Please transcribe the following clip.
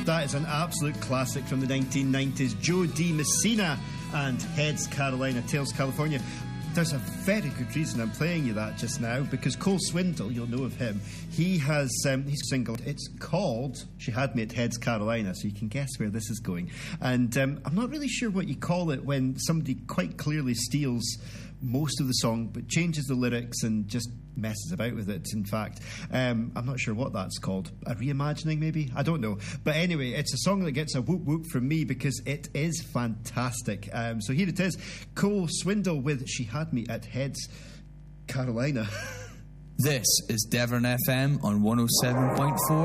That is an absolute classic from the 1990s. Joe D. Messina and Heads Carolina, Tails California. There's a very good reason I'm playing you that just now, because Cole Swindle, you'll know of him, he has he's single. It's called She Had Me at Heads Carolina, so you can guess where this is going. And I'm not really sure what you call it when somebody quite clearly steals most of the song but changes the lyrics and just messes about with it. In fact, I'm not sure what that's called. A reimagining, maybe? I don't know. But anyway, it's a song that gets a whoop whoop from me because it is fantastic. So here it is. Cole Swindle with She Had Me at Heads Carolina. This is Devon FM on 107.4